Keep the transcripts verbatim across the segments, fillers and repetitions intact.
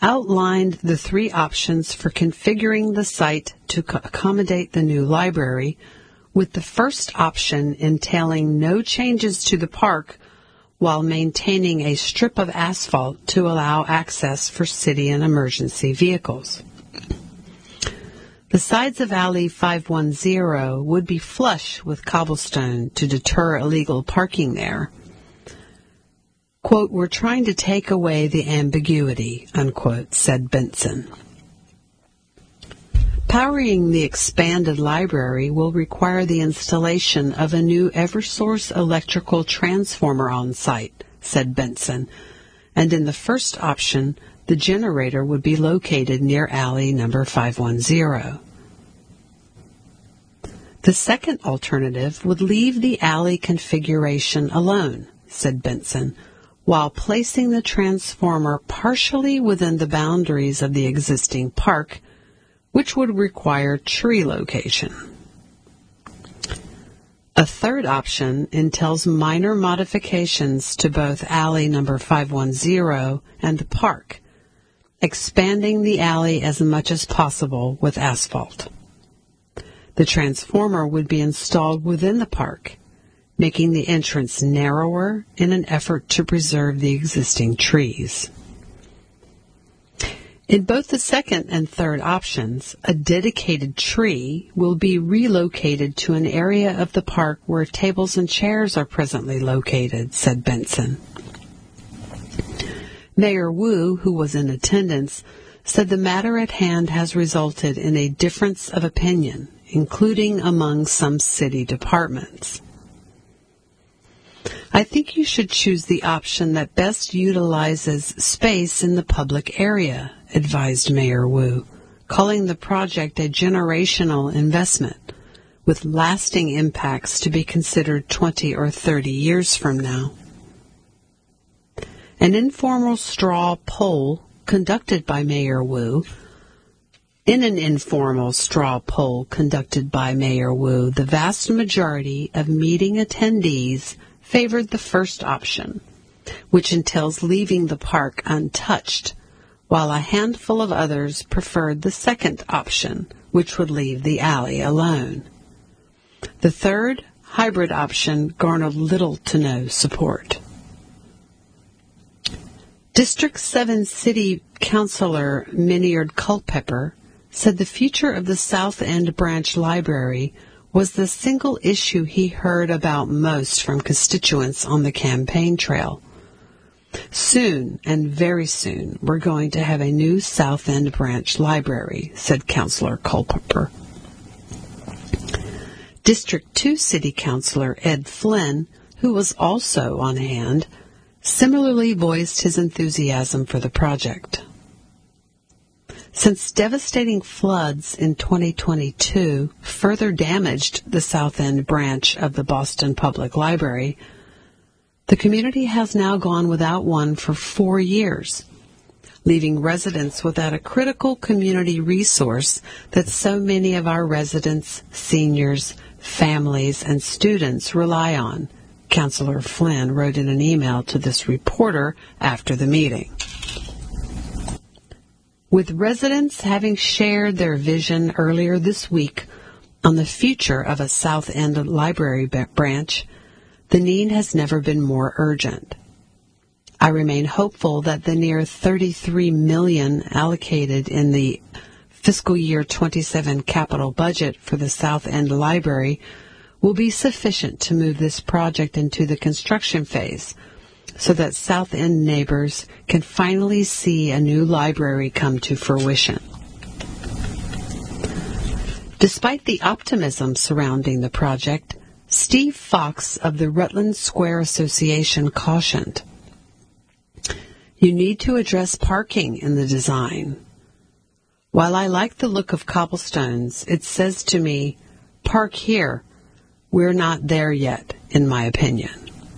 outlined the three options for configuring the site to co- accommodate the new library, with the first option entailing no changes to the park while maintaining a strip of asphalt to allow access for city and emergency vehicles. The sides of Alley five one zero would be flush with cobblestone to deter illegal parking there. Quote, "We're trying to take away the ambiguity," unquote, said Benson. Powering the expanded library will require the installation of a new Eversource electrical transformer on site, said Benson, and in the first option, the generator would be located near alley number five one zero. The second alternative would leave the alley configuration alone, said Benson, while placing the transformer partially within the boundaries of the existing park, which would require tree location. A third option entails minor modifications to both alley number five one zero and the park, expanding the alley as much as possible with asphalt. The transformer would be installed within the park, making the entrance narrower in an effort to preserve the existing trees. In both the second and third options, a dedicated tree will be relocated to an area of the park where tables and chairs are presently located, said Benson. Mayor Wu, who was in attendance, said the matter at hand has resulted in a difference of opinion, including among some city departments. "I think you should choose the option that best utilizes space in the public area," advised Mayor Wu, calling the project a generational investment, with lasting impacts to be considered twenty or thirty years from now. An informal straw poll conducted by Mayor Wu In an informal straw poll conducted by Mayor Wu, the vast majority of meeting attendees favored the first option, which entails leaving the park untouched, while a handful of others preferred the second option, which would leave the alley alone. The third, hybrid option, garnered little to no support. District seven City Councilor Miniard Culpepper said the future of the South End Branch Library was the single issue he heard about most from constituents on the campaign trail. "Soon, and very soon, we're going to have a new South End Branch Library," said Councilor Culpepper. District two City Councilor Ed Flynn, who was also on hand, similarly voiced his enthusiasm for the project. Since devastating floods in twenty twenty-two further damaged the South End branch of the Boston Public Library, the community has now gone without one for four years, leaving residents without a critical community resource that so many of our residents, seniors, families, and students rely on, Councilor Flynn wrote in an email to this reporter after the meeting. With residents having shared their vision earlier this week on the future of a South End Library branch, the need has never been more urgent. I remain hopeful that the near thirty-three million dollars allocated in the fiscal year twenty-seven capital budget for the South End Library will be sufficient to move this project into the construction phase, so that South End neighbors can finally see a new library come to fruition. Despite the optimism surrounding the project, Steve Fox of the Rutland Square Association cautioned, "You need to address parking in the design. While I like the look of cobblestones, it says to me, park here. We're not there yet, in my opinion."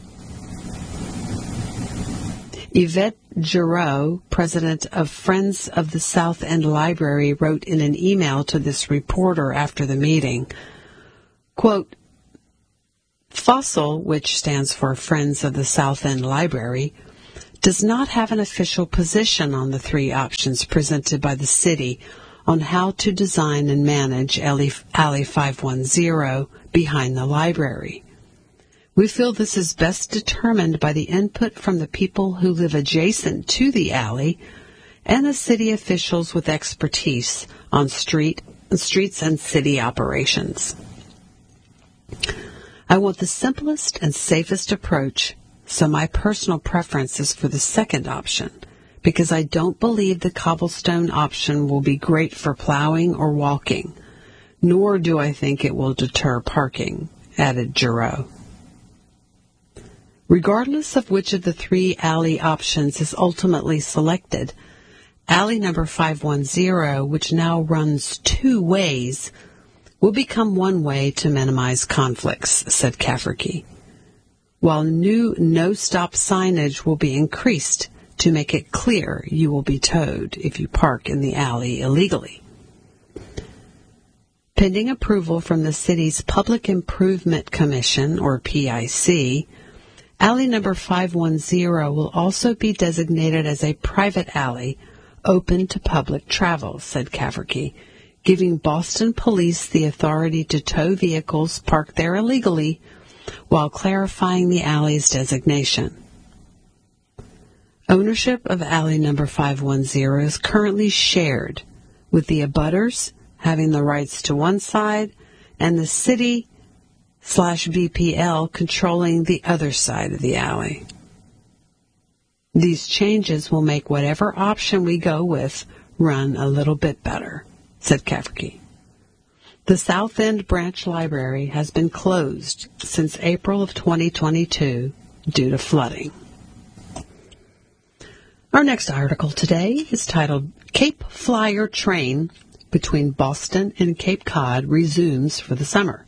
Yvette Giroux, president of Friends of the South End Library, wrote in an email to this reporter after the meeting, quote, "Fossil, which stands for Friends of the South End Library, does not have an official position on the three options presented by the city on how to design and manage Alley five one zero behind the library. We feel this is best determined by the input from the people who live adjacent to the alley and the city officials with expertise on street, streets and city operations. I want the simplest and safest approach, so my personal preference is for the second option, because I don't believe the cobblestone option will be great for plowing or walking, nor do I think it will deter parking, added Giroux. Regardless of which of the three alley options is ultimately selected, alley number five one zero, which now runs two ways, will become one way to minimize conflicts, said Cafferkey, while new no-stop signage will be increased to make it clear you will be towed if you park in the alley illegally. Pending approval from the city's Public Improvement Commission, or P I C, alley number five one zero will also be designated as a private alley open to public travel, said Cafferkey, giving Boston police the authority to tow vehicles parked there illegally while clarifying the alley's designation. Ownership of alley number five one zero is currently shared, with the abutters having the rights to one side and the city slash B P L controlling the other side of the alley. These changes will make whatever option we go with run a little bit better, said Cafferkey. The South End Branch Library has been closed since April of twenty twenty-two due to flooding. Our next article today is titled, Cape Flyer Train Between Boston and Cape Cod Resumes for the Summer.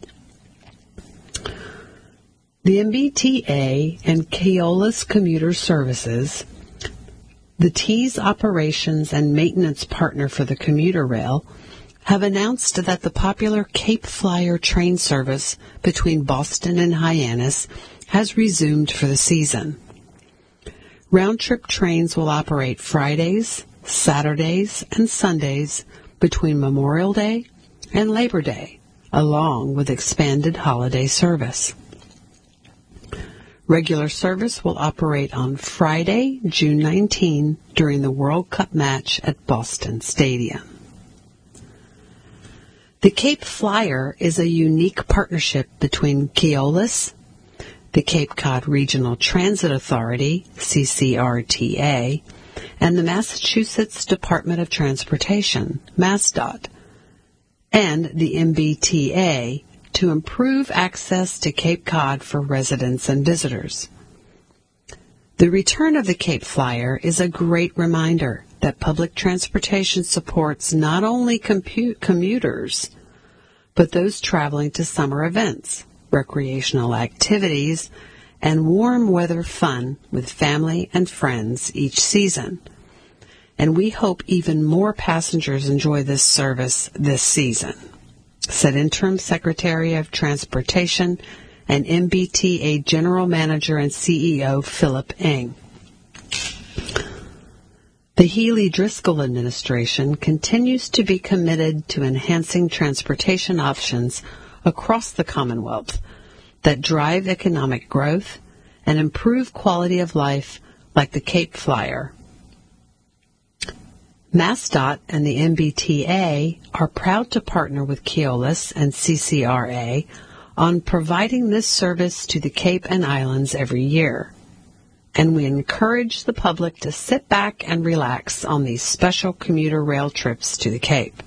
The M B T A and Keolis Commuter Services, the T's operations and maintenance partner for the commuter rail, have announced that the popular Cape Flyer train service between Boston and Hyannis has resumed for the season. Round-trip trains will operate Fridays, Saturdays, and Sundays between Memorial Day and Labor Day, along with expanded holiday service. Regular service will operate on Friday, June nineteenth, during the World Cup match at Boston Stadium. The Cape Flyer is a unique partnership between Keolis, the Cape Cod Regional Transit Authority, C C R T A, and the Massachusetts Department of Transportation, MassDOT, and the M B T A, to improve access to Cape Cod for residents and visitors. The return of the Cape Flyer is a great reminder that public transportation supports not only compu- commuters, but those traveling to summer events, recreational activities, and warm weather fun with family and friends each season. And we hope even more passengers enjoy this service this season, said Interim Secretary of Transportation and M B T A General Manager and C E O Philip Ng. The Healey-Driscoll administration continues to be committed to enhancing transportation options across the Commonwealth that drive economic growth and improve quality of life, like the Cape Flyer. MassDOT and the M B T A are proud to partner with Keolis and C C R A on providing this service to the Cape and Islands every year, and we encourage the public to sit back and relax on these special commuter rail trips to the Cape.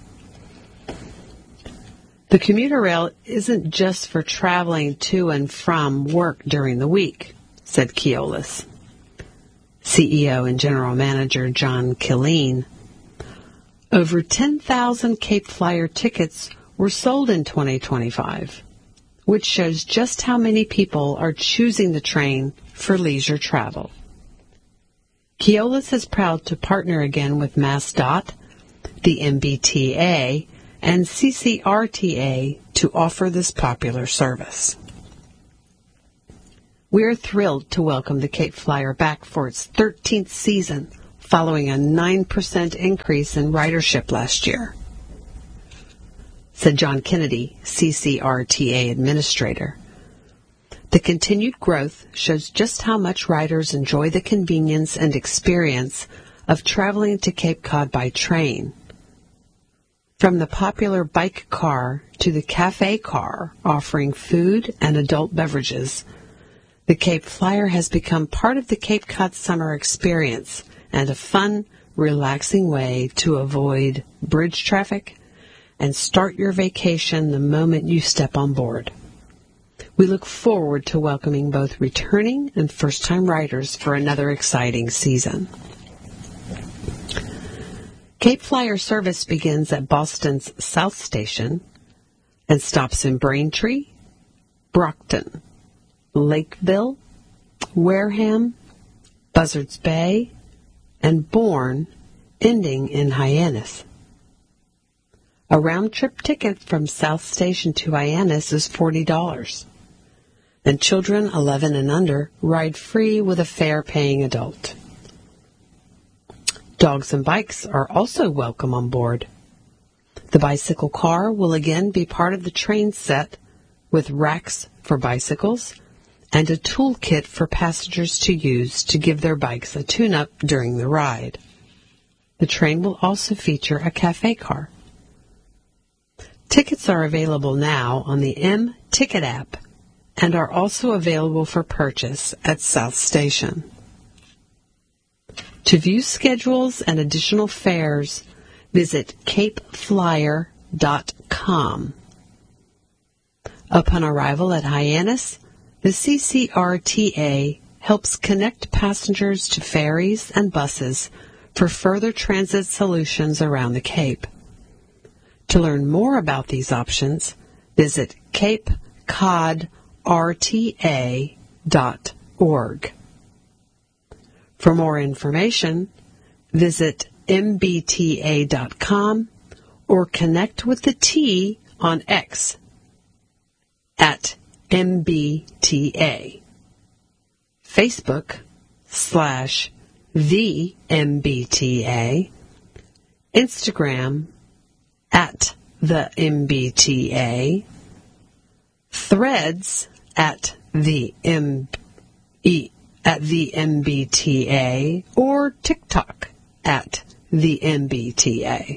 The commuter rail isn't just for traveling to and from work during the week, said Keolis. C E O and General Manager John Killeen. Over ten thousand Cape Flyer tickets were sold in twenty twenty-five, which shows just how many people are choosing the train for leisure travel. Keolis is proud to partner again with MassDOT, the M B T A, and C C R T A to offer this popular service. We're thrilled to welcome the Cape Flyer back for its thirteenth season, following a nine percent increase in ridership last year, said John Kennedy, C C R T A Administrator. The continued growth shows just how much riders enjoy the convenience and experience of traveling to Cape Cod by train. From the popular bike car to the cafe car offering food and adult beverages, the Cape Flyer has become part of the Cape Cod summer experience and a fun, relaxing way to avoid bridge traffic and start your vacation the moment you step on board. We look forward to welcoming both returning and first-time riders for another exciting season. Cape Flyer service begins at Boston's South Station and stops in Braintree, Brockton, Lakeville, Wareham, Buzzards Bay, and Bourne, ending in Hyannis. A round-trip ticket from South Station to Hyannis is forty dollars, and children eleven and under ride free with a fare-paying adult. Dogs and bikes are also welcome on board. The bicycle car will again be part of the train set with racks for bicycles and a toolkit for passengers to use to give their bikes a tune-up during the ride. The train will also feature a cafe car. Tickets are available now on the M-Ticket app and are also available for purchase at South Station. To view schedules and additional fares, visit cape flyer dot com. Upon arrival at Hyannis, the C C R T A helps connect passengers to ferries and buses for further transit solutions around the Cape. To learn more about these options, visit cape cod r t a dot org. For more information, visit m b t a dot com or connect with the T on X at M B T A. Facebook slash the M B T A. Instagram at the M B T A. Threads at the M E at the M B T A, or TikTok at the M B T A.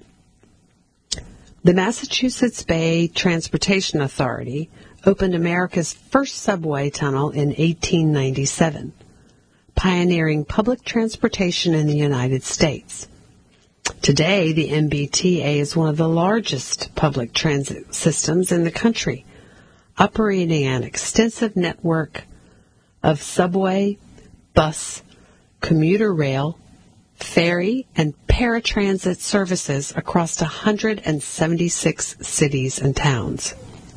The Massachusetts Bay Transportation Authority opened America's first subway tunnel in eighteen ninety-seven, pioneering public transportation in the United States. Today, the M B T A is one of the largest public transit systems in the country, operating an extensive network of subway, bus, commuter rail, ferry, and paratransit services across one hundred seventy-six cities and towns.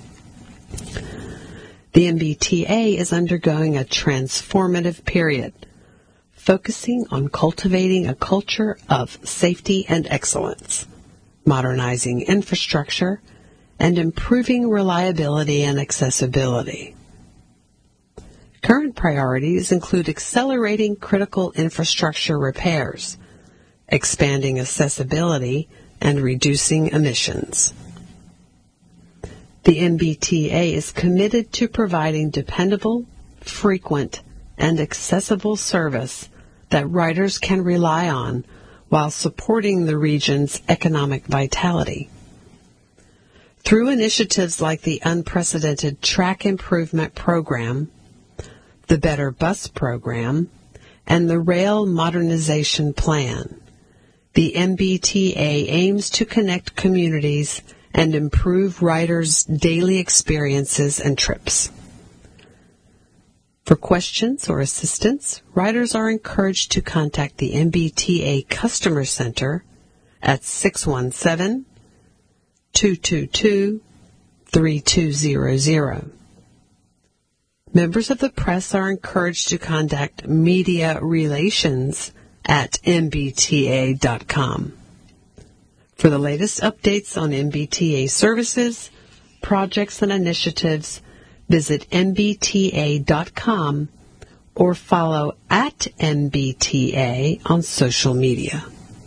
The M B T A is undergoing a transformative period, focusing on cultivating a culture of safety and excellence, modernizing infrastructure, and improving reliability and accessibility. Current priorities include accelerating critical infrastructure repairs, expanding accessibility, and reducing emissions. The M B T A is committed to providing dependable, frequent, and accessible service that riders can rely on while supporting the region's economic vitality. Through initiatives like the unprecedented Track Improvement Program, the Better Bus Program, and the Rail Modernization Plan, the M B T A aims to connect communities and improve riders' daily experiences and trips. For questions or assistance, riders are encouraged to contact the M B T A Customer Center at six one seven, two two two, three two zero zero. Members of the press are encouraged to contact media relations at m b t a dot com. For the latest updates on M B T A services, projects, and initiatives, Visit M B T A dot com or follow at M B T A on social media.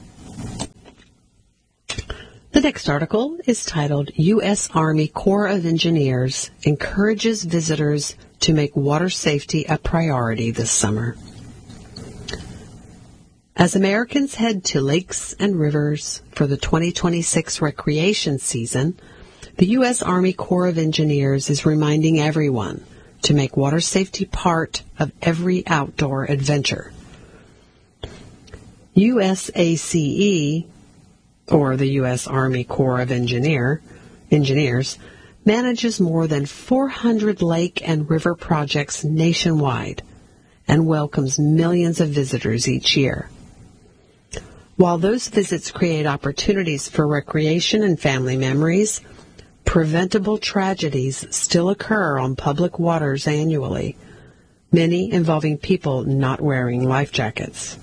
The next article is titled, U S Army Corps of Engineers Encourages Visitors to Make Water Safety a Priority This Summer. As Americans head to lakes and rivers for the twenty twenty-six recreation season, the U S Army Corps of Engineers is reminding everyone to make water safety part of every outdoor adventure. U S A C E, or the U S Army Corps of Engineer, Engineers, manages more than four hundred lake and river projects nationwide and welcomes millions of visitors each year. While those visits create opportunities for recreation and family memories, preventable tragedies still occur on public waters annually, many involving people not wearing life jackets.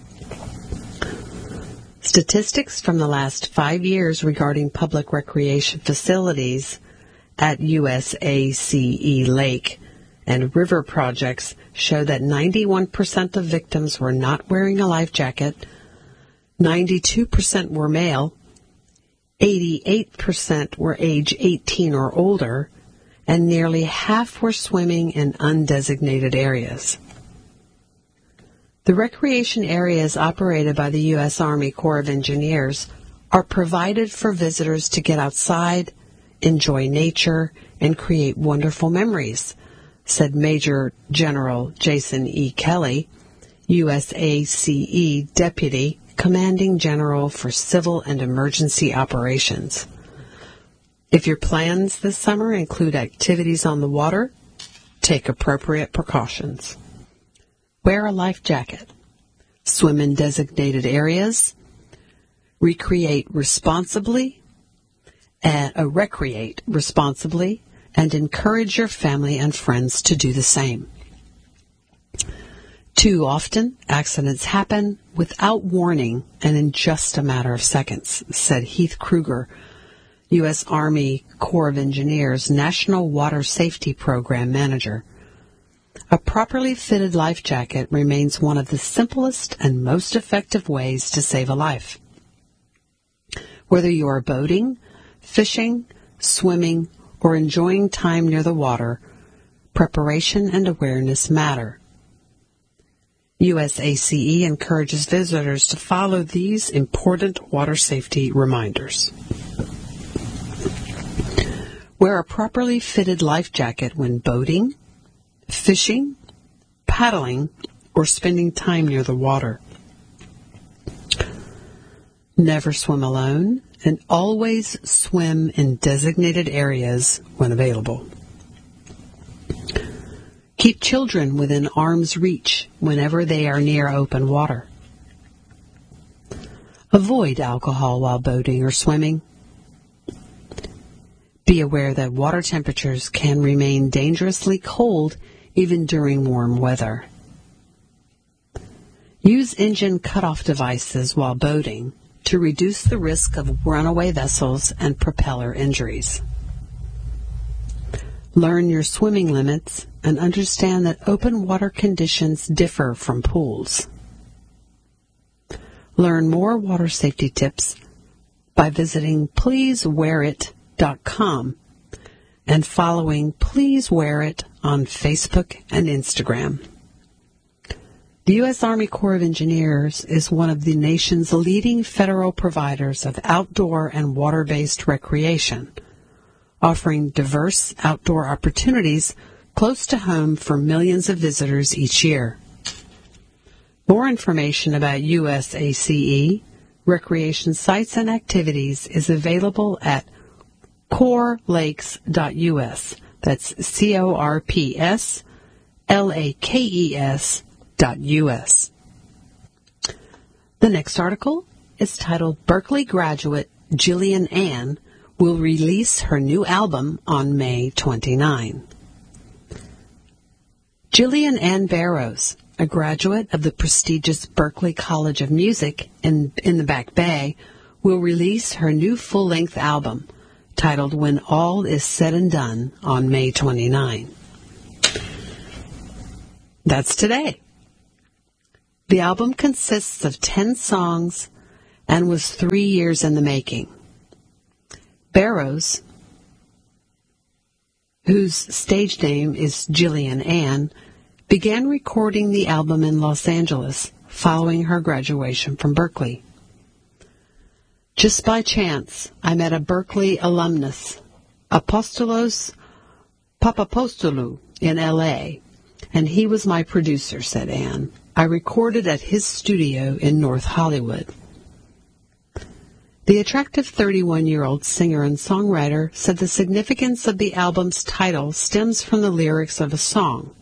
Statistics from the last five years regarding public recreation facilities at U S A C E lake and river projects show that ninety-one percent of victims were not wearing a life jacket, ninety-two percent were male, eighty-eight percent were age eighteen or older, and nearly half were swimming in undesignated areas. The recreation areas operated by the U S Army Corps of Engineers are provided for visitors to get outside, enjoy nature, and create wonderful memories, said Major General Jason E. Kelly, U S A C E Deputy Commanding General for Civil and Emergency Operations. If your plans this summer include activities on the water, take appropriate precautions. Wear a life jacket. Swim in designated areas. Recreate responsibly. Uh, uh, recreate responsibly, and encourage your family and friends to do the same. Too often, accidents happen without warning and in just a matter of seconds, said Heath Kruger, U S Army Corps of Engineers National Water Safety Program Manager. A properly fitted life jacket remains one of the simplest and most effective ways to save a life. Whether you are boating, fishing, swimming, or enjoying time near the water, preparation and awareness matter. U S A C E encourages visitors to follow these important water safety reminders. Wear a properly fitted life jacket when boating, fishing, paddling, or spending time near the water. Never swim alone, and always swim in designated areas when available. Keep children within arm's reach whenever they are near open water. Avoid alcohol while boating or swimming. Be aware that water temperatures can remain dangerously cold even during warm weather. Use engine cutoff devices while boating to reduce the risk of runaway vessels and propeller injuries. Learn your swimming limits and understand that open water conditions differ from pools. Learn more water safety tips by visiting please wear it dot com and following Please Wear It on Facebook and Instagram. The U S Army Corps of Engineers is one of the nation's leading federal providers of outdoor and water-based recreation, offering diverse outdoor opportunities close to home for millions of visitors each year. More information about U S A C E, recreation sites and activities is available at corps lakes dot U S. That's C O R P S L A K E S dot U S. The next article is titled Berkeley graduate Jillian Ann will release her new album on May twenty-ninth. Jillian Ann Barrows, a graduate of the prestigious Berklee College of Music in, in the Back Bay, will release her new full-length album titled When All Is Said and Done on May twenty-ninth. That's today. The album consists of ten songs and was three years in the making. Barrows, whose stage name is Jillian Ann, began recording the album in Los Angeles following her graduation from Berklee. Just by chance, I met a Berklee alumnus, Apostolos Papapostoulou, in L A, and he was my producer, said Ann. I recorded at his studio in North Hollywood. The attractive thirty-one-year-old singer and songwriter said the significance of the album's title stems from the lyrics of a song.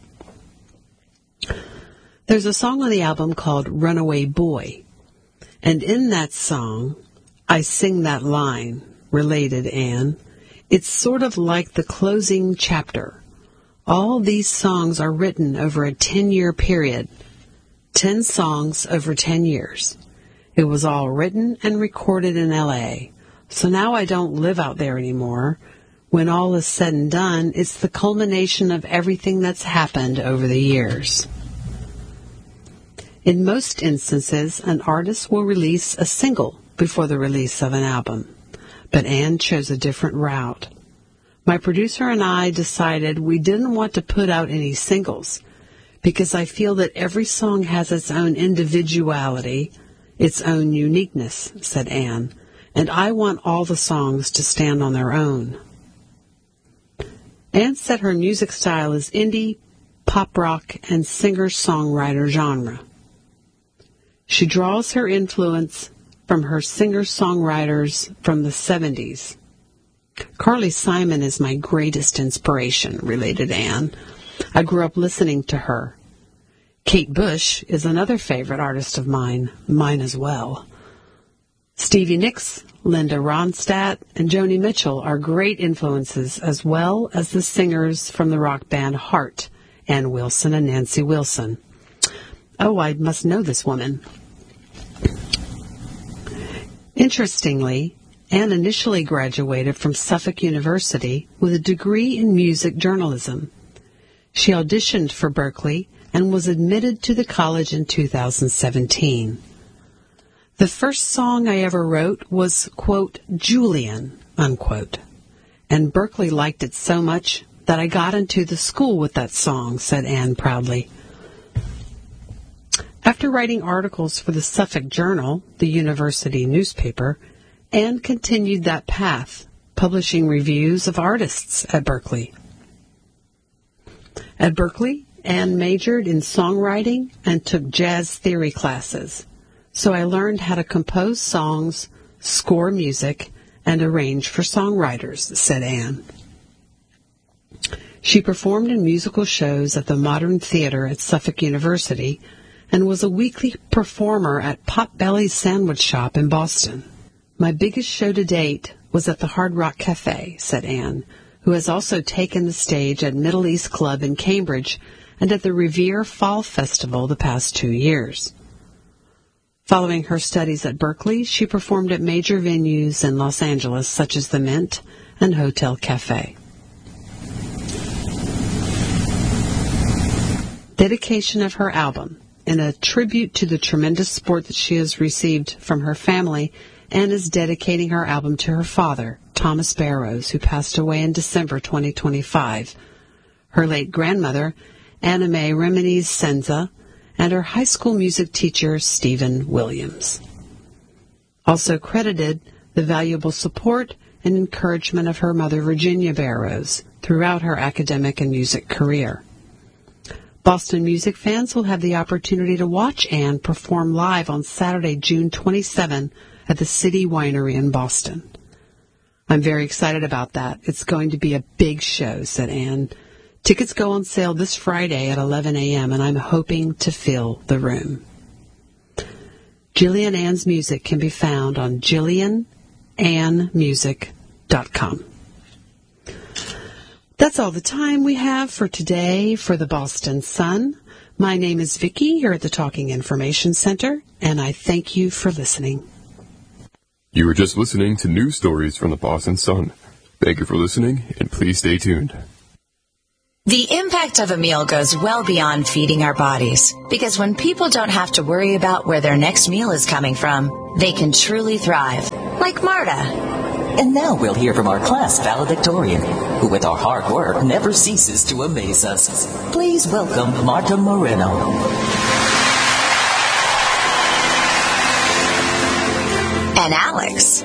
There's a song on the album called Runaway Boy, and in that song, I sing that line, related Ann. It's sort of like the closing chapter. All these songs are written over a ten-year period. Ten songs over ten years. It was all written and recorded in L A, so now I don't live out there anymore. When all is said and done, it's the culmination of everything that's happened over the years. In most instances, an artist will release a single before the release of an album, but Ann chose a different route. My producer and I decided we didn't want to put out any singles because I feel that every song has its own individuality, its own uniqueness, said Ann, and I want all the songs to stand on their own. Ann said her music style is indie, pop rock, and singer-songwriter genre. She draws her influence from her singer-songwriters from the seventies. Carly Simon is my greatest inspiration, related Ann. I grew up listening to her. Kate Bush is another favorite artist of mine, mine as well. Stevie Nicks, Linda Ronstadt, and Joni Mitchell are great influences, as well as the singers from the rock band Heart, Ann Wilson and Nancy Wilson. Oh, I must know this woman. Interestingly, Ann initially graduated from Suffolk University with a degree in music journalism. She auditioned for Berklee and was admitted to the college in two thousand seventeen. The first song I ever wrote was, quote, Julian, unquote, and Berklee liked it so much that I got into the school with that song, said Ann proudly. After writing articles for the Suffolk Journal, the university newspaper, Ann continued that path, publishing reviews of artists at Berklee. At Berklee, Ann majored in songwriting and took jazz theory classes, so I learned how to compose songs, score music, and arrange for songwriters, said Ann. She performed in musical shows at the Modern Theater at Suffolk University and was a weekly performer at Potbelly's Sandwich Shop in Boston. My biggest show to date was at the Hard Rock Cafe, said Ann, who has also taken the stage at Middle East Club in Cambridge and at the Revere Fall Festival the past two years. Following her studies at Berklee, she performed at major venues in Los Angeles such as the Mint and Hotel Cafe. Dedication of her album. In a tribute to the tremendous support that she has received from her family, Ann is dedicating her album to her father, Thomas Barrows, who passed away in December twenty twenty-five, her late grandmother, Anna Mae Remenes Senza, and her high school music teacher, Stephen Williams. Also credited the valuable support and encouragement of her mother, Virginia Barrows, throughout her academic and music career. Boston music fans will have the opportunity to watch Ann perform live on Saturday, June twenty-seventh at the City Winery in Boston. I'm very excited about that. It's going to be a big show, said Ann. Tickets go on sale this Friday at eleven a.m., and I'm hoping to fill the room. Jillian Ann's music can be found on jillian ann music dot com. That's all the time we have for today for the Boston Sun. My name is Vicki here at the Talking Information Center, and I thank you for listening. You were just listening to news stories from the Boston Sun. Thank you for listening, and please stay tuned. The impact of a meal goes well beyond feeding our bodies, because when people don't have to worry about where their next meal is coming from, they can truly thrive, like Marta. And now we'll hear from our class valedictorian, who with our hard work never ceases to amaze us. Please welcome Marta Moreno. And Alex.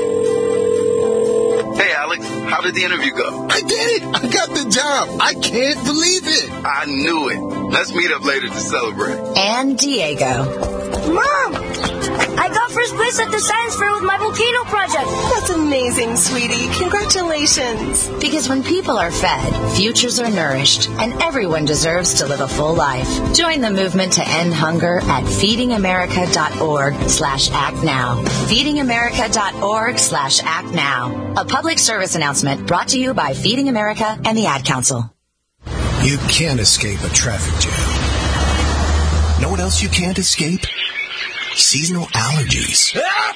Hey, Alex, how did the interview go? I did it! I got the job! I can't believe it! I knew it. Let's meet up later to celebrate. And Diego. Mom! I got first place at the science fair with my volcano project. That's amazing, sweetie. Congratulations. Because when people are fed, futures are nourished, and everyone deserves to live a full life. Join the movement to end hunger at feedingamerica.org slash act now. feedingamerica.org slash act now. A public service announcement brought to you by Feeding America and the Ad Council. You can't escape a traffic jam. Know what else you can't escape? Seasonal allergies.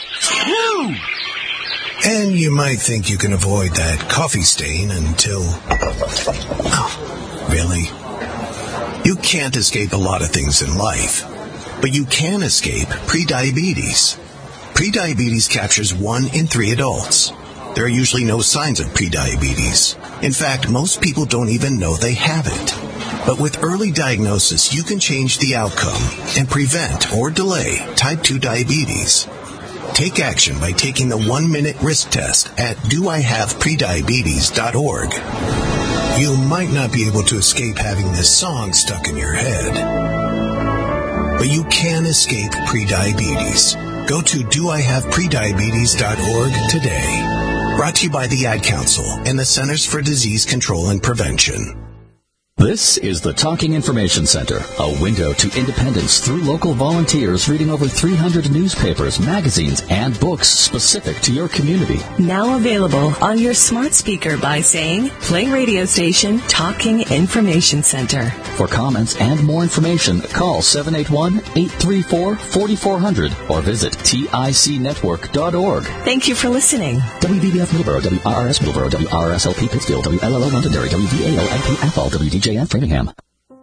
And you might think you can avoid that coffee stain until... Oh, really? You can't escape a lot of things in life, but you can escape prediabetes. Prediabetes captures one in three adults. There are usually no signs of prediabetes. In fact, most people don't even know they have it. But with early diagnosis, you can change the outcome and prevent or delay type two diabetes. Take action by taking the one-minute risk test at do I have prediabetes dot org. You might not be able to escape having this song stuck in your head, but you can escape prediabetes. Go to do I have prediabetes dot org today. Brought to you by the Ad Council and the Centers for Disease Control and Prevention. This is the Talking Information Center, a window to independence through local volunteers reading over three hundred newspapers, magazines, and books specific to your community. Now available on your smart speaker by saying, play radio station Talking Information Center. For comments and more information, call seven eight one, eight three four, four four zero zero or visit tic network dot org. Thank you for listening. W B B F Middleborough, W R R S Middleborough, W R R S L P Pittsfield, W L L O Londonderry, W V A L N P Athol, W D J and Framingham.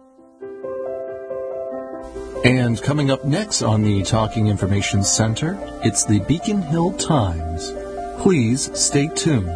And coming up next on the Talking Information Center, it's the Beacon Hill Times. Please stay tuned.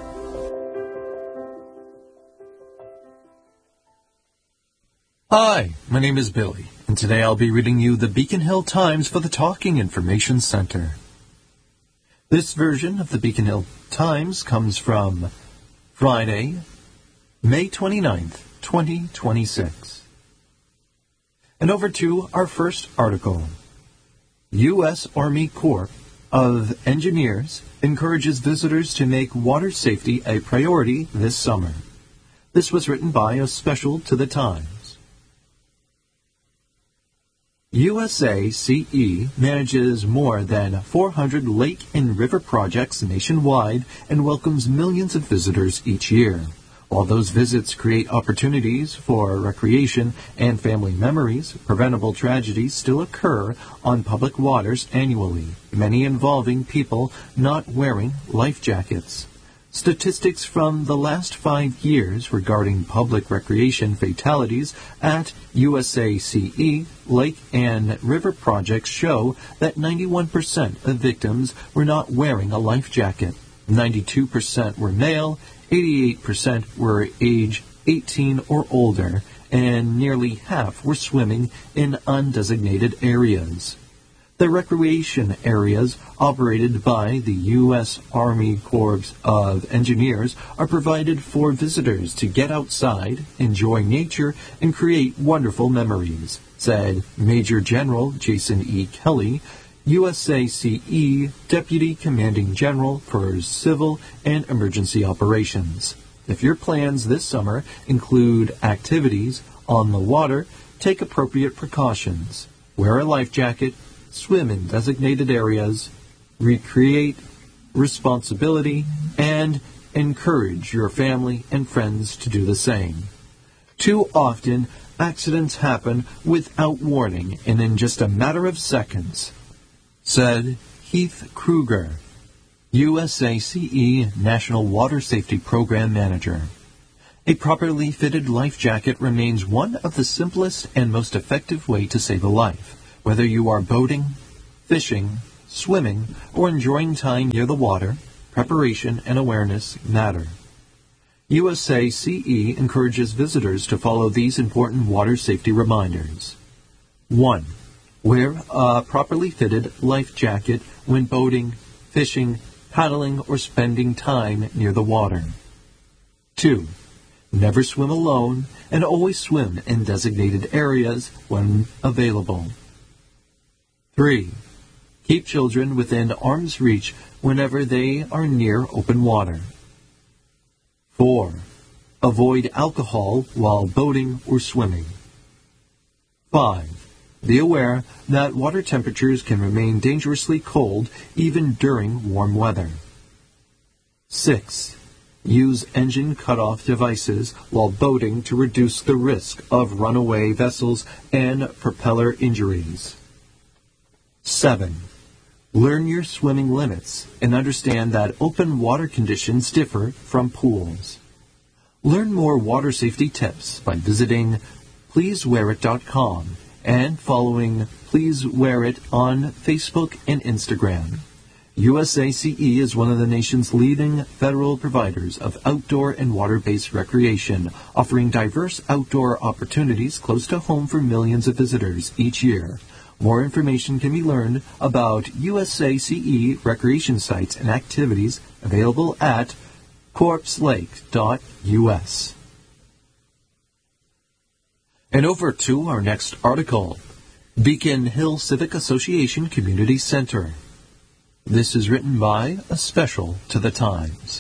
Hi, my name is Billy, and today I'll be reading you the Beacon Hill Times for the Talking Information Center. This version of the Beacon Hill Times comes from Friday, May twenty-ninth, twenty twenty-six. And over to our first article. U S Army Corps of Engineers encourages visitors to make water safety a priority this summer. This was written by a special to the Times. U S A C E manages more than four hundred lake and river projects nationwide and welcomes millions of visitors each year. While those visits create opportunities for recreation and family memories, preventable tragedies still occur on public waters annually, many involving people not wearing life jackets. Statistics from the last five years regarding public recreation fatalities at U S A C E lake and river projects show that ninety-one percent of victims were not wearing a life jacket. ninety-two percent were male, eighty-eight percent were age eighteen or older, and nearly half were swimming in undesignated areas. The recreation areas operated by the U S Army Corps of Engineers are provided for visitors to get outside, enjoy nature, and create wonderful memories, said Major General Jason E. Kelly, U S A C E Deputy Commanding General for Civil and Emergency Operations. If your plans this summer include activities on the water, take appropriate precautions. Wear a life jacket, swim in designated areas, recreate responsibility, and encourage your family and friends to do the same. Too often, accidents happen without warning and in just a matter of seconds, said Heath Kruger, U S A C E National Water Safety Program Manager. A properly fitted life jacket remains one of the simplest and most effective way to save a life, whether you are boating, fishing, swimming, or enjoying time near the water. Preparation and awareness matter. U S A C E encourages visitors to follow these important water safety reminders. one. Wear a properly fitted life jacket when boating, fishing, paddling, or spending time near the water. two. Never swim alone and always swim in designated areas when available. three. Keep children within arm's reach whenever they are near open water. four. Avoid alcohol while boating or swimming. five. Be aware that water temperatures can remain dangerously cold even during warm weather. six. Use engine cutoff devices while boating to reduce the risk of runaway vessels and propeller injuries. seven. Learn your swimming limits and understand that open water conditions differ from pools. Learn more water safety tips by visiting please wear it dot com and following Please Wear It on Facebook and Instagram. U S A C E is one of the nation's leading federal providers of outdoor and water-based recreation, offering diverse outdoor opportunities close to home for millions of visitors each year. More information can be learned about U S A C E recreation sites and activities available at corpse lake dot U S. And over to our next article, Beacon Hill Civic Association Community Center. This is written by a special to the Times.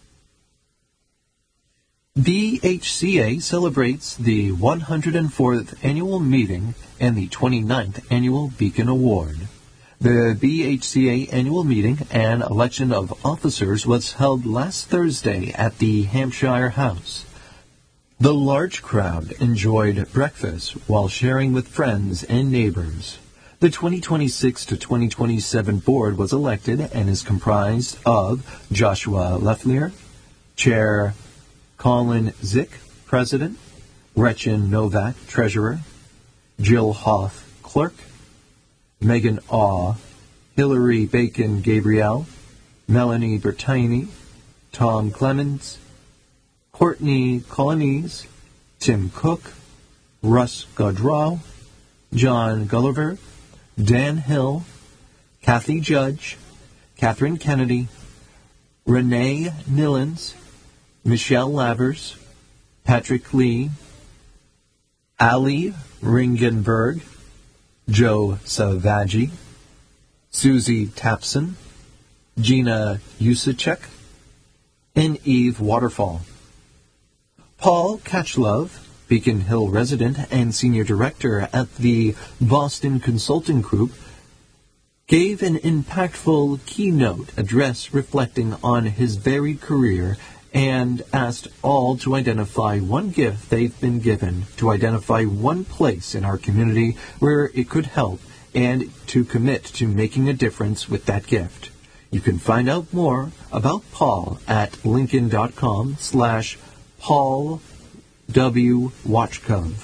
B H C A celebrates the one hundred fourth Annual Meeting and the twenty-ninth Annual Beacon Award. The B H C A Annual Meeting and election of officers was held last Thursday at the Hampshire House. The large crowd enjoyed breakfast while sharing with friends and neighbors. The twenty twenty-six to twenty twenty-seven board was elected and is comprised of Joshua Leflier, Chair Colin Zick, President, Gretchen Novak, Treasurer, Jill Hoff, Clerk, Megan Awe, Hillary Bacon Gabrielle, Melanie Bertini, Tom Clemens, Courtney Colonese, Tim Cook, Russ Gaudreau, John Gulliver, Dan Hill, Kathy Judge, Catherine Kennedy, Renee Nillens, Michelle Lavers, Patrick Lee, Ali Ringenberg, Joe Savaggi, Susie Tapson, Gina Usacek, and Eve Waterfall. Paul Catchlove, Beacon Hill resident and senior director at the Boston Consulting Group, gave an impactful keynote address reflecting on his varied career and asked all to identify one gift they've been given, to identify one place in our community where it could help, and to commit to making a difference with that gift. You can find out more about Paul at lincoln.com slash Paul W. Watchcove.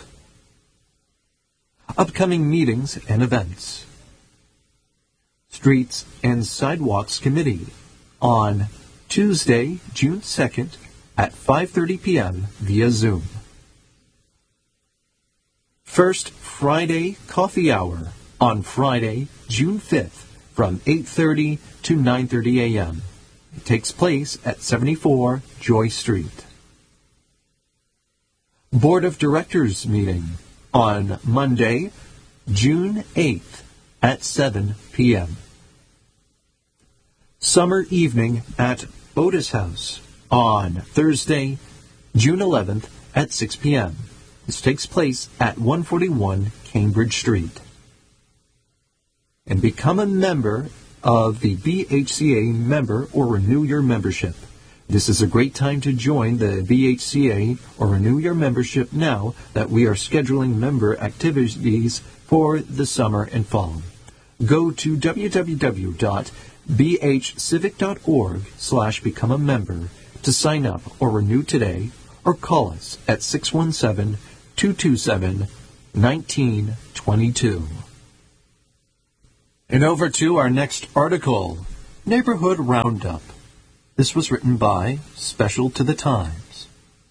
Upcoming meetings and events. Streets and Sidewalks Committee on Tuesday, June second at five thirty p.m. via Zoom. First Friday Coffee Hour on Friday, June fifth from eight thirty to nine thirty a.m. It takes place at seventy-four Joy Street. Board of Directors meeting on Monday, June eighth at seven p.m. Summer evening at Otis House on Thursday, June eleventh at six p.m. This takes place at one forty-one Cambridge Street. And become a member of the B H C A member or renew your membership. This is a great time to join the B H C A or renew your membership now that we are scheduling member activities for the summer and fall. Go to w w w dot b h civic dot org slash become a member to sign up or renew today, or call us at six one seven, two two seven, one nine two two. And over to our next article, Neighborhood Roundup. This was written by Special to the Times.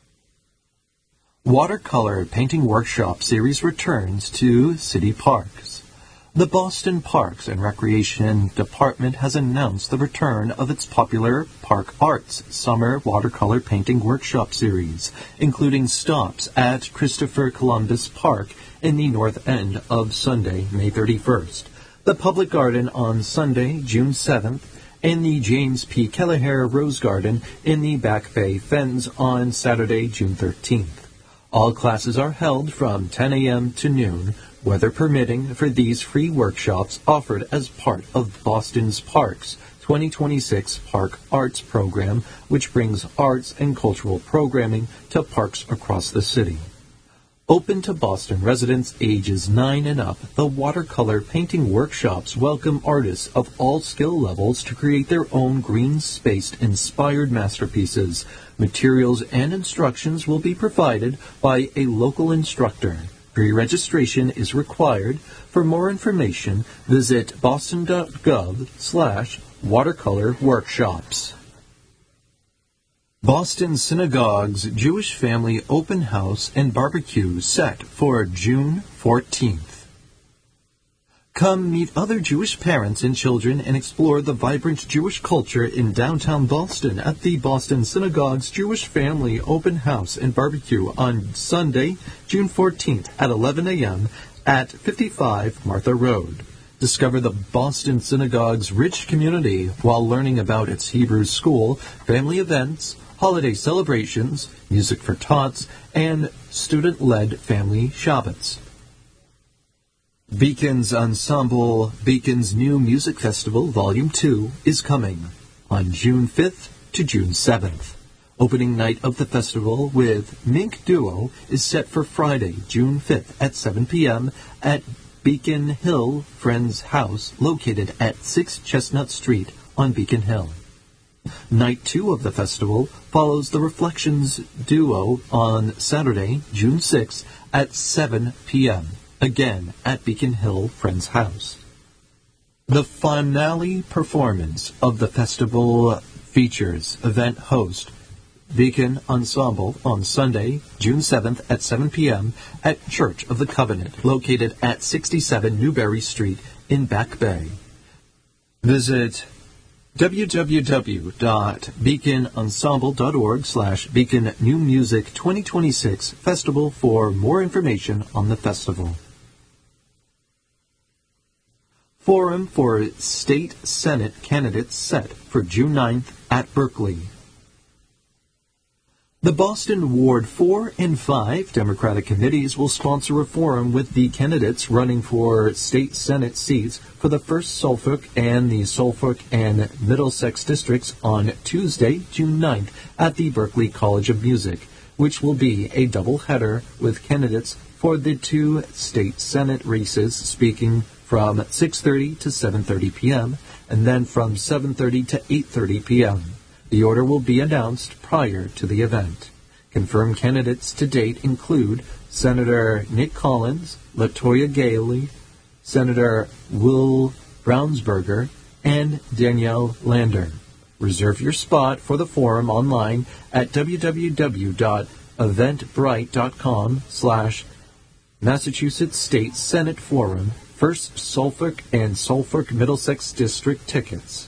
Watercolor Painting Workshop Series returns to city parks. The Boston Parks and Recreation Department has announced the return of its popular Park Arts Summer Watercolor Painting Workshop Series, including stops at Christopher Columbus Park in the North End of Sunday, May thirty-first, the Public Garden on Sunday, June seventh, and the James P. Kelleher Rose Garden in the Back Bay Fens on Saturday, June thirteenth. All classes are held from ten a.m. to noon, weather permitting, for these free workshops offered as part of Boston's Parks twenty twenty-six Park Arts Program, which brings arts and cultural programming to parks across the city. Open to Boston residents ages nine and up, the watercolor painting workshops welcome artists of all skill levels to create their own green-spaced inspired masterpieces. Materials and instructions will be provided by a local instructor. Pre-registration is required. For more information, visit boston.gov slash watercolor workshops. Boston Synagogue's Jewish Family Open House and Barbecue set for June fourteenth. Come meet other Jewish parents and children and explore the vibrant Jewish culture in downtown Boston at the Boston Synagogue's Jewish Family Open House and Barbecue on Sunday, June fourteenth at eleven a.m. at fifty-five Martha Road. Discover the Boston Synagogue's rich community while learning about its Hebrew school, family events, holiday celebrations, music for tots, and student-led family Shabbats. Beacon's Ensemble Beacon's New Music Festival Volume two is coming on June fifth to June seventh. Opening night of the festival with Mink Duo is set for Friday, June fifth at seven p.m. at Beacon Hill Friends House, located at six Chestnut Street on Beacon Hill. Night two of the festival follows the Reflections Duo on Saturday, June sixth at seven p.m., again at Beacon Hill Friends House. The finale performance of the festival features event host Beacon Ensemble on Sunday, June seventh at seven p.m. at Church of the Covenant, located at sixty-seven Newberry Street in Back Bay. Visit w w w dot beacon ensemble dot org slash Beacon New Music twenty twenty-six Festival for more information on the festival. Forum for State Senate Candidates set for June ninth at Berkeley. The Boston Ward four and five Democratic committees will sponsor a forum with the candidates running for state Senate seats for the first Suffolk and the Suffolk and Middlesex districts on Tuesday, June ninth at the Berklee College of Music, which will be a double-header with candidates for the two state Senate races speaking from six thirty to seven thirty p.m. and then from seven thirty to eight thirty p.m. The order will be announced prior to the event. Confirmed candidates to date include Senator Nick Collins, LaToya Gailey, Senator Will Brownsberger, and Danielle Lander. Reserve your spot for the forum online at w w w dot eventbrite dot com slash Massachusetts State Senate Forum, First Suffolk and Suffolk Middlesex District tickets.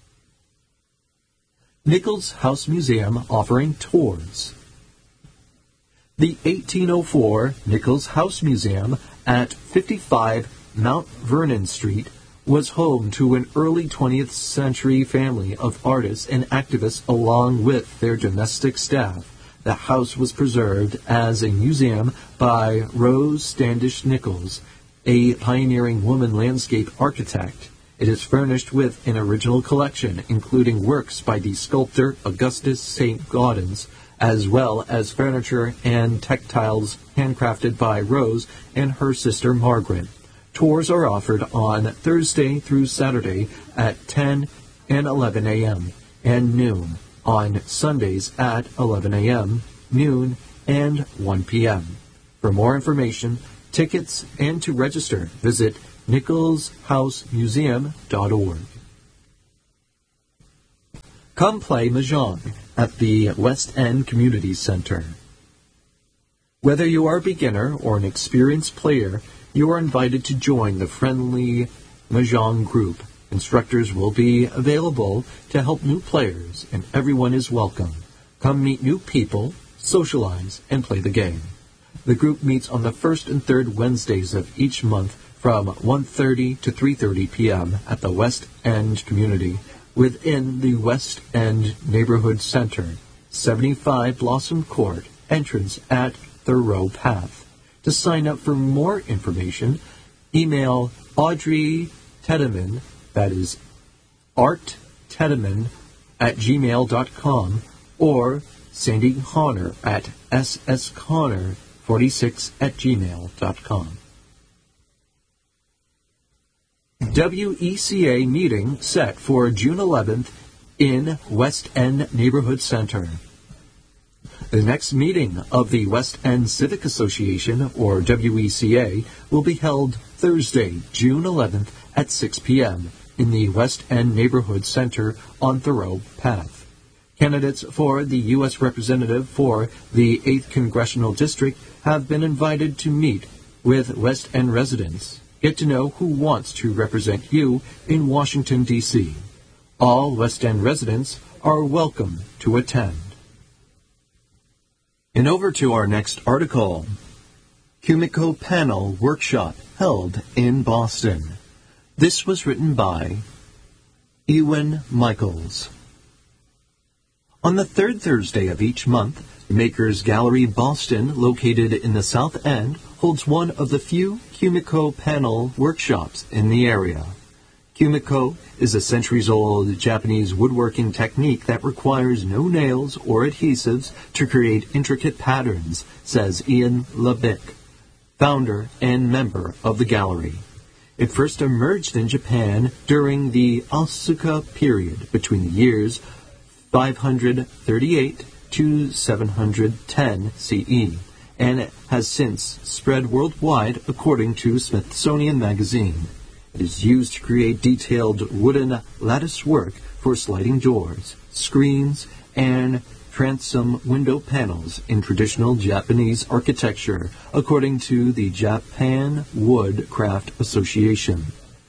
Nichols House Museum offering tours. The eighteen oh four Nichols House Museum at fifty-five Mount Vernon Street was home to an early twentieth century family of artists and activists along with their domestic staff. The house was preserved as a museum by Rose Standish Nichols, a pioneering woman landscape architect. It is furnished with an original collection, including works by the sculptor Augustus Saint Gaudens, as well as furniture and textiles handcrafted by Rose and her sister Margaret. Tours are offered on Thursday through Saturday at ten and eleven a.m., and noon on Sundays at eleven a.m., noon, and one p.m. For more information, tickets, and to register, visit nichols house museum dot org. Come play Mahjong at the West End Community Center. Whether you are a beginner or an experienced player, you are invited to join the friendly Mahjong group. Instructors will be available to help new players, and everyone is welcome. Come meet new people, socialize, and play the game. The group meets on the first and third Wednesdays of each month from one thirty to three thirty p.m. at the West End Community within the West End Neighborhood Center, seventy-five Blossom Court, entrance at Thoreau Path. To sign up for more information, email Audrey Tedeman, that is art tedeman at gmail dot com, or Sandy Connor at s s connor forty-six at gmail dot com. W E C A meeting set for June eleventh in West End Neighborhood Center. The next meeting of the West End Civic Association, or W E C A, will be held Thursday, June eleventh at six p.m. in the West End Neighborhood Center on Thoreau Path. Candidates for the U S representative for the eighth Congressional District have been invited to meet with West End residents. Get to know who wants to represent you in Washington, D C All West End residents are welcome to attend. And over to our next article. Kumiko Panel Workshop held in Boston. This was written by Ewan Michaels. On the third Thursday of each month, Makers Gallery Boston, located in the South End, holds one of the few Kumiko Panel workshops in the area. Kumiko is a centuries-old Japanese woodworking technique that requires no nails or adhesives to create intricate patterns, says Ian Lebick, founder and member of the gallery. It first emerged in Japan during the Asuka period between the years five hundred thirty-eight to seven hundred ten C E, and it has since spread worldwide according to Smithsonian Magazine. It is used to create detailed wooden lattice work for sliding doors, screens, and transom window panels in traditional Japanese architecture, according to the Japan Wood Craft Association.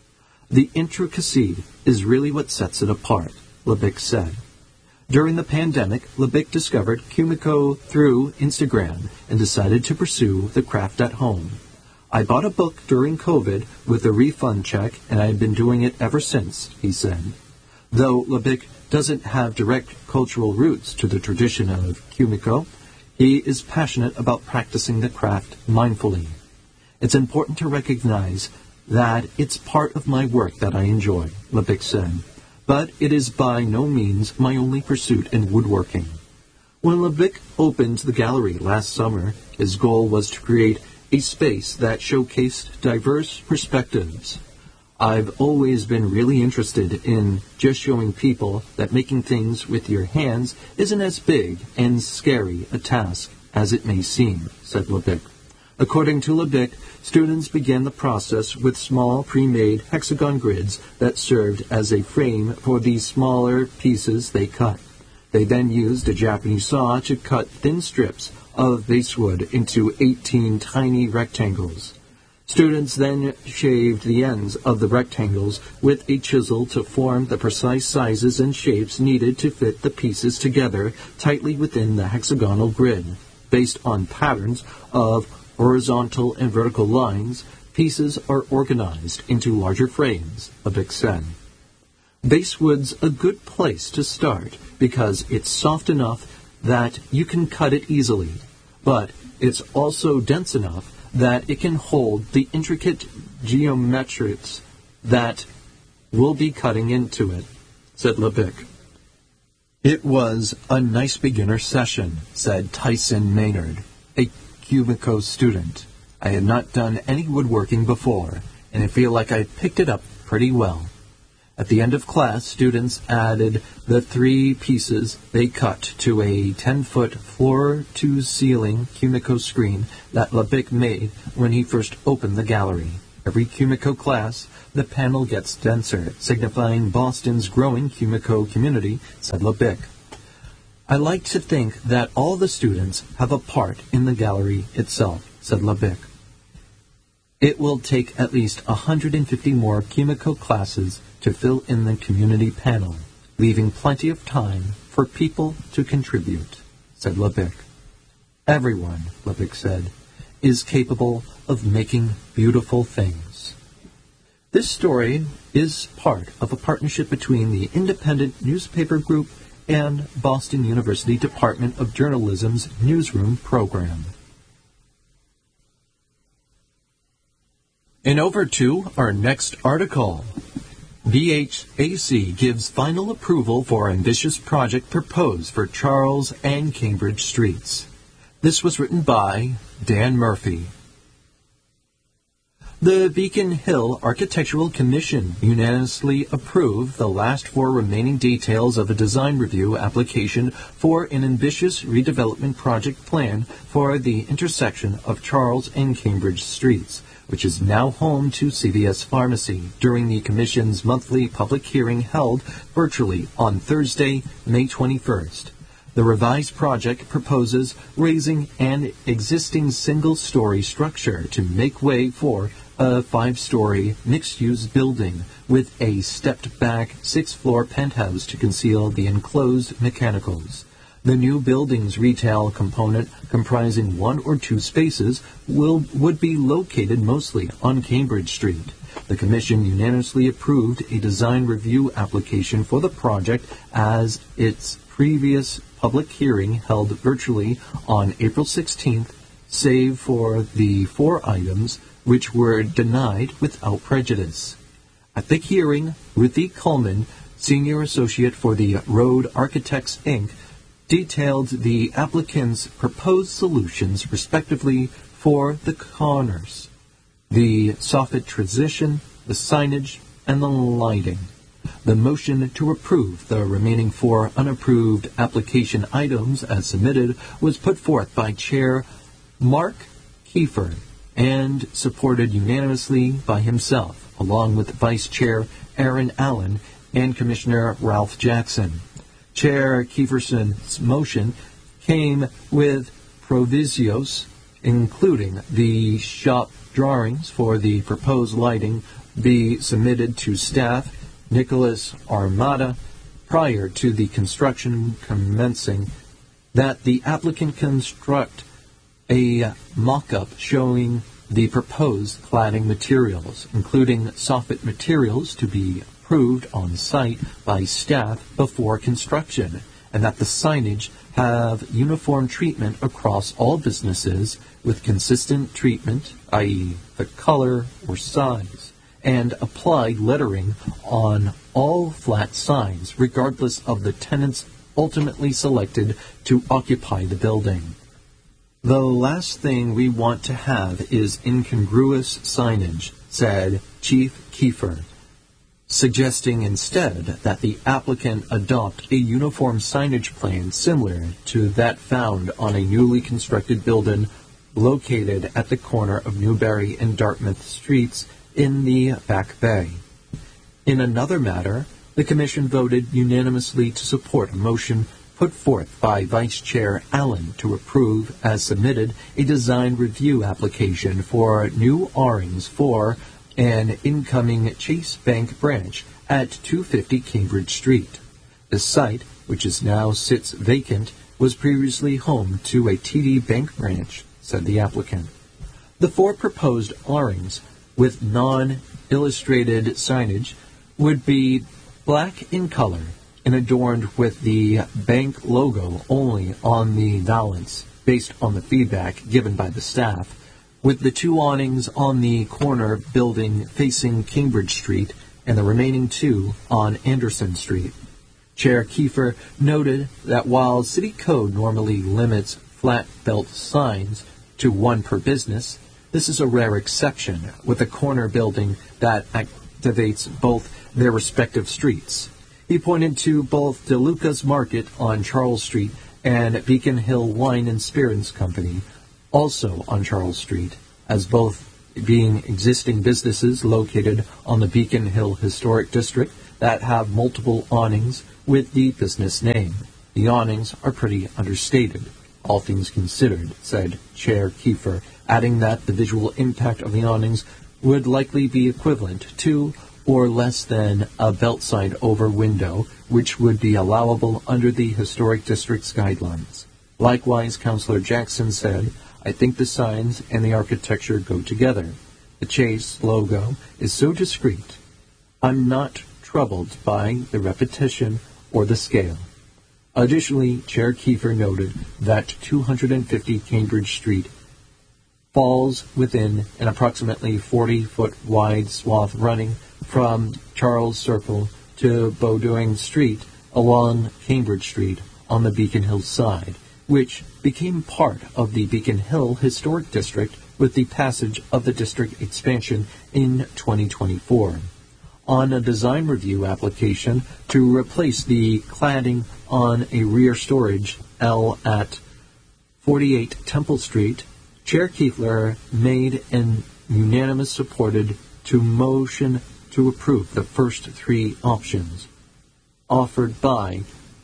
The intricacy is really what sets it apart, Lebick said. During the pandemic, Lebick discovered Kumiko through Instagram and decided to pursue the craft at home. I bought a book during COVID with a refund check, and I've been doing it ever since, he said. Though Lebick doesn't have direct cultural roots to the tradition of Kumiko, he is passionate about practicing the craft mindfully. It's important to recognize that it's part of my work that I enjoy, Lebick said, but it is by no means my only pursuit in woodworking. When Lebick opened the gallery last summer, his goal was to create a space that showcased diverse perspectives. I've always been really interested in just showing people that making things with your hands isn't as big and scary a task as it may seem, said Lebick. According to Lebick, students began the process with small pre-made hexagon grids that served as a frame for the smaller pieces they cut. They then used a Japanese saw to cut thin strips of basswood into eighteen tiny rectangles. Students then shaved the ends of the rectangles with a chisel to form the precise sizes and shapes needed to fit the pieces together tightly within the hexagonal grid. Based on patterns of horizontal and vertical lines, pieces are organized into larger frames, Lebick said. Basswood's a good place to start because it's soft enough that you can cut it easily, but it's also dense enough that it can hold the intricate geometrics that will be cutting into it, said Lebick. It was a nice beginner session, said Tyson Maynard, a Kumiko student. I had not done any woodworking before, and I feel like I picked it up pretty well. At the end of class, students added the three pieces they cut to a ten-foot floor-to-ceiling Kumiko screen that Lebic made when he first opened the gallery. Every Kumiko class, the panel gets denser, signifying Boston's growing Kumiko community, said Lebic. I like to think that all the students have a part in the gallery itself, said Lebic. It will take at least one hundred fifty more Kumiko classes to fill in the community panel, leaving plenty of time for people to contribute, said Lebic. Everyone, Lebic said, is capable of making beautiful things. This story is part of a partnership between the Independent Newspaper Group and Boston University Department of Journalism's Newsroom program. And over to our next article. B H A C gives final approval for ambitious project proposed for Charles and Cambridge streets. This was written by Dan Murphy. The Beacon Hill Architectural Commission unanimously approved the last four remaining details of a design review application for an ambitious redevelopment project plan for the intersection of Charles and Cambridge streets, which is now home to C V S Pharmacy, during the Commission's monthly public hearing held virtually on Thursday, May twenty-first. The revised project proposes raising an existing single-story structure to make way for a five-story mixed-use building with a stepped-back six-floor penthouse to conceal the enclosed mechanicals. The new building's retail component, comprising one or two spaces, will would be located mostly on Cambridge Street. The Commission unanimously approved a design review application for the project as its previous public hearing held virtually on April sixteenth, save for the four items which were denied without prejudice. At the hearing, Ruthie Coleman, Senior Associate for the Road Architects, Incorporated, detailed the applicant's proposed solutions respectively for the corners, the soffit transition, the signage, and the lighting. The motion to approve the remaining four unapproved application items as submitted was put forth by Chair Mark Kiefer and supported unanimously by himself, along with Vice Chair Aaron Allen and Commissioner Ralph Jackson. Chair Kieferson's motion came with provisos, including the shop drawings for the proposed lighting be submitted to staff, Nicholas Armada, prior to the construction commencing, that the applicant construct a mock-up showing the proposed cladding materials, including soffit materials, to be approved on site by staff before construction, and that the signage have uniform treatment across all businesses with consistent treatment, that is the color or size, and applied lettering on all flat signs, regardless of the tenants ultimately selected to occupy the building. The last thing we want to have is incongruous signage, said Chief Kiefer, suggesting instead that the applicant adopt a uniform signage plan similar to that found on a newly constructed building located at the corner of Newbury and Dartmouth Streets in the Back Bay. In another matter, the Commission voted unanimously to support a motion put forth by Vice Chair Allen to approve, as submitted, a design review application for new awnings for an incoming Chase Bank branch at two fifty Cambridge Street. The site, which is now sits vacant, was previously home to a T D Bank branch, said the applicant. The four proposed awnings with non-illustrated signage would be black in color and adorned with the bank logo only on the valance, based on the feedback given by the staff, with the two awnings on the corner building facing Cambridge Street and the remaining two on Anderson Street. Chair Kiefer noted that while City Code normally limits flat belt signs to one per business, this is a rare exception, with a corner building that activates both their respective streets. He pointed to both DeLuca's Market on Charles Street and Beacon Hill Wine and Spirits Company, also on Charles Street, as both being existing businesses located on the Beacon Hill Historic District that have multiple awnings with the business name. The awnings are pretty understated, all things considered, said Chair Kiefer, adding that the visual impact of the awnings would likely be equivalent to or less than a belt-side over window, which would be allowable under the Historic District's guidelines. Likewise, Councillor Jackson said, I think the signs and the architecture go together. The Chase logo is so discreet. I'm not troubled by the repetition or the scale. Additionally, Chair Kiefer noted that two hundred fifty Cambridge Street falls within an approximately forty-foot wide swath running from Charles Circle to Bowdoin Street along Cambridge Street on the Beacon Hill side, which became part of the Beacon Hill Historic District with the passage of the district expansion in twenty twenty-four. On a design review application to replace the cladding on a rear storage L at forty-eight Temple Street, Chair Kiefer made an unanimous supported to motion to approve the first three options offered by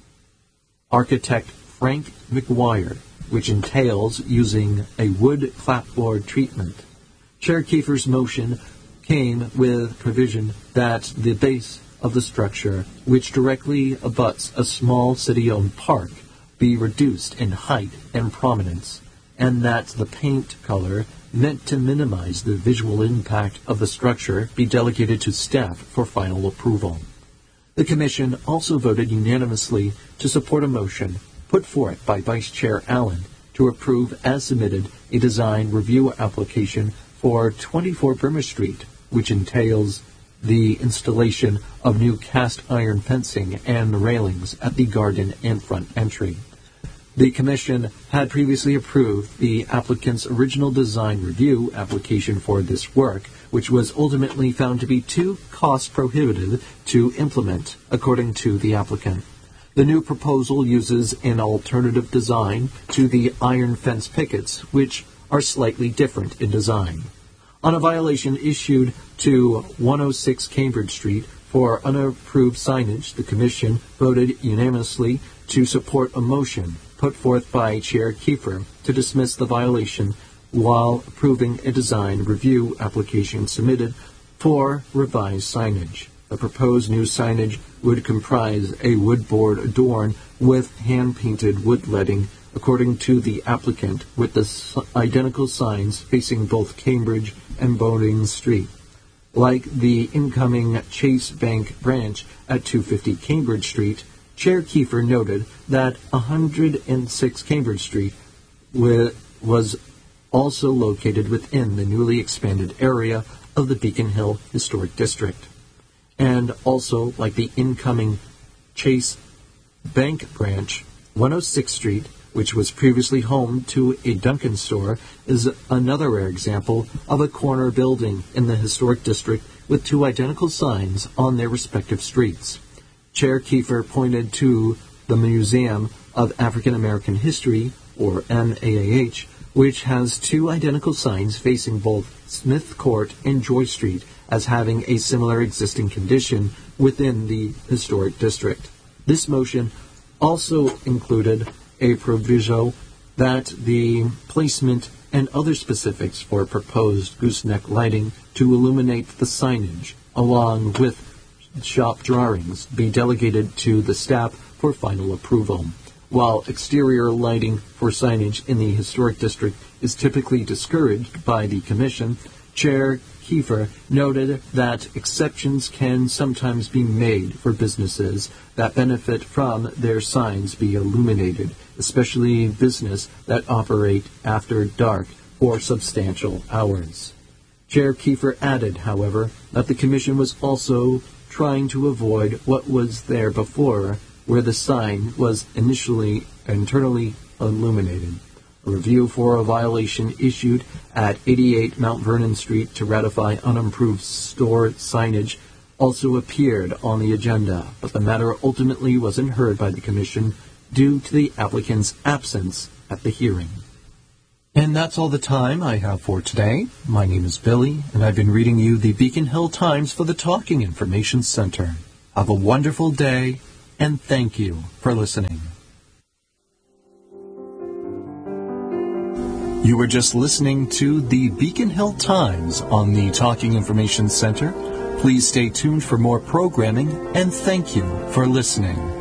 architect Frank McGuire, which entails using a wood clapboard treatment. Chair Kiefer's motion came with provision that the base of the structure, which directly abuts a small city-owned park, be reduced in height and prominence, and that the paint color meant to minimize the visual impact of the structure be delegated to staff for final approval. The Commission also voted unanimously to support a motion put forth by Vice Chair Allen to approve as submitted a design review application for twenty-four Burma Street, which entails the installation of new cast iron fencing and railings at the garden and front entry. The Commission had previously approved the applicant's original design review application for this work, which was ultimately found to be too cost-prohibitive to implement, according to the applicant. The new proposal uses an alternative design to the iron fence pickets, which are slightly different in design. On a violation issued to one oh six Cambridge Street for unapproved signage, the Commission voted unanimously to support a motion put forth by Chair Kiefer to dismiss the violation while approving a design review application submitted for revised signage. The proposed new signage would comprise a wood board adorned with hand-painted wood leading, according to the applicant, with the identical signs facing both Cambridge and Bowdoin Street. Like the incoming Chase Bank branch at two fifty Cambridge Street, Chair Kiefer noted that one hundred six Cambridge Street was also located within the newly expanded area of the Beacon Hill Historic District. And also, like the incoming Chase Bank branch, one oh sixth Street, which was previously home to a Dunkin' store, is another rare example of a corner building in the Historic District with two identical signs on their respective streets. Chair Kiefer pointed to the Museum of African American History, or M A A H, which has two identical signs facing both Smith Court and Joy Street as having a similar existing condition within the Historic District. This motion also included a proviso that the placement and other specifics for proposed gooseneck lighting to illuminate the signage, along with shop drawings, be delegated to the staff for final approval. While exterior lighting for signage in the Historic District is typically discouraged by the Commission, Chair Kiefer noted that exceptions can sometimes be made for businesses that benefit from their signs be illuminated, especially business that operate after dark for substantial hours. Chair Kiefer added, however, that the Commission was also trying to avoid what was there before, where the sign was initially internally illuminated. A review for a violation issued at eighty-eight Mount Vernon Street to ratify unimproved store signage also appeared on the agenda, but the matter ultimately wasn't heard by the Commission due to the applicant's absence at the hearing. And that's all the time I have for today. My name is Billy, and I've been reading you the Beacon Hill Times for the Talking Information Center. Have a wonderful day, and thank you for listening. You were just listening to the Beacon Hill Times on the Talking Information Center. Please stay tuned for more programming, and thank you for listening.